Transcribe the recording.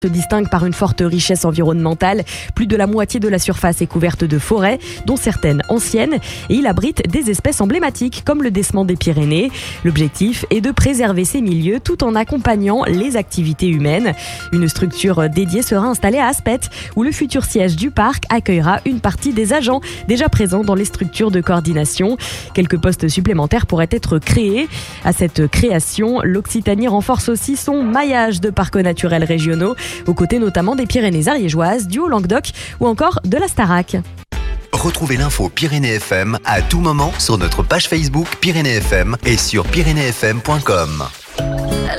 Se distingue par une forte richesse environnementale. Plus de la moitié de la surface est couverte de forêts, dont certaines anciennes, et il abrite des espèces emblématiques comme le décement des Pyrénées. L'objectif est de préserver ces milieux tout en accompagnant les activités humaines. Une structure dédiée sera installée à Aspet, où le futur siège du parc accueillera une partie des agents déjà présents dans les structures de coordination. Quelques postes supplémentaires pourraient être créés. À cette création, l'Occitanie renforce aussi son maillage de parcs naturels régionaux, aux côtés notamment des Pyrénées ariégeoises, du Haut-Languedoc ou encore de la Starac. Retrouvez l'info Pyrénées FM à tout moment sur notre page Facebook Pyrénées FM et sur pyrénéesfm.com.